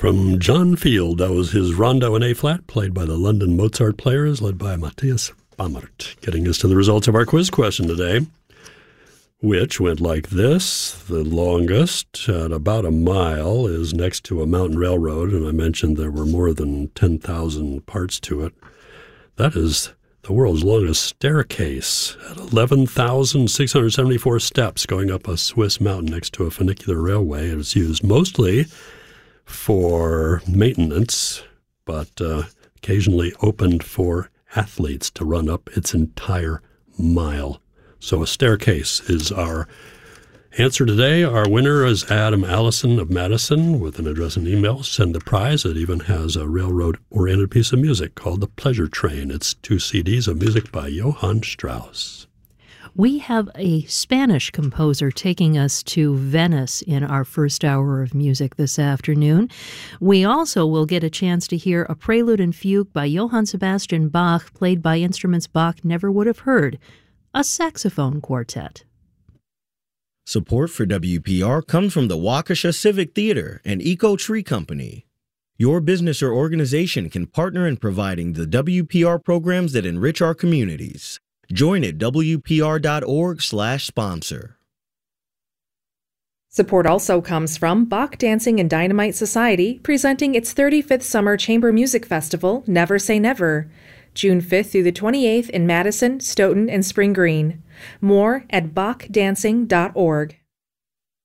From John Field, that was his Rondo in A-flat, played by the London Mozart Players, led by Matthias Bammert. Getting us to the results of our quiz question today, which went like this. The longest, at about a mile, is next to a mountain railroad, and I mentioned there were more than 10,000 parts to it. That is the world's longest staircase at 11,674 steps going up a Swiss mountain next to a funicular railway. It is used mostly for maintenance, but occasionally opened for athletes to run up its entire mile. So a staircase is our answer today. Our winner is Adam Allison of Madison with an address and email. Send the prize. It even has a railroad-oriented piece of music called The Pleasure Train. It's 2 CDs of music by Johann Strauss. We have a Spanish composer taking us to Venice in our first hour of music this afternoon. We also will get a chance to hear a prelude and fugue by Johann Sebastian Bach, played by instruments Bach never would have heard, a saxophone quartet. Support for WPR comes from the Waukesha Civic Theater and Eco Tree Company. Your business or organization can partner in providing the WPR programs that enrich our communities. Join at WPR.org/sponsor. Support also comes from Bach Dancing and Dynamite Society, presenting its 35th Summer Chamber Music Festival, Never Say Never, June 5th through the 28th in Madison, Stoughton, and Spring Green. More at bachdancing.org.